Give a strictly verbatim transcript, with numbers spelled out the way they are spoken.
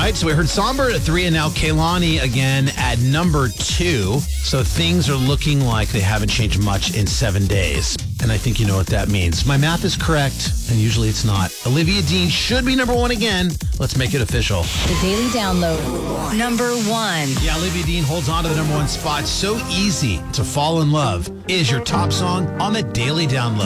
right, so we heard Songbird at three, and now Kehlani again at number two. So things are looking like they haven't changed much in seven days. And I think you know what that means. My math is correct, and usually it's not. Olivia Dean should be number one again. Let's make it official. The Daily Download. Number one. Yeah, Olivia Dean holds on to the number one spot. So easy to fall in love is your top song on the Daily Download.